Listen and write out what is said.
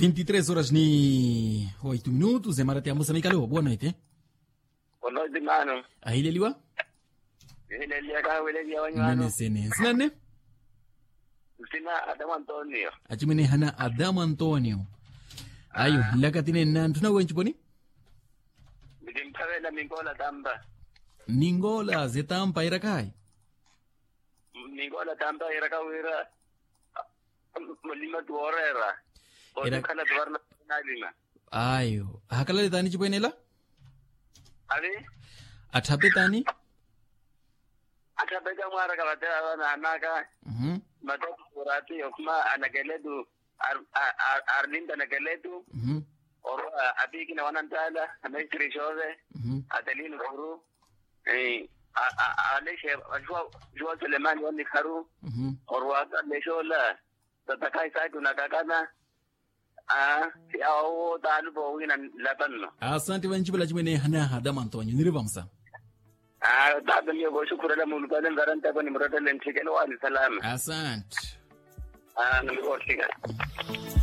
23 horas ni 8 minutos. É Maratea Moçambique. Alô, boa noite. Boa noite, mano. Aí, Leliwa? Nane sene. Sinane? Sina Adam Antonio. Achimene hana Adam Antonio. Ayo, lakatine nan tuna wenchi boni? Bidimpavela Mingola Tamba. Ningola zetampa irakai. Mingola Tamba irakawira. Mulima tuorera. Kala tuarna nalima. Ayo, hakala letani chibwenela? Ali? Atapetani? Atapeta mwara kabatera na anaka. Matatu kurati okuma anageledu Arlinda nageledu. Oro abiki na wanantala amestri shove. Atalin guru. Aleshe Joa Suleiman wani karu. Oro aleshola. Tatakai saitu nakakana. Si ao talubo wina latanno. Asante wanchibala chimene hana Adam Antonio nirivamsa. Dadam yo shukura mulkadan garanta bani murata len tikeno wa salam. Asante. Nami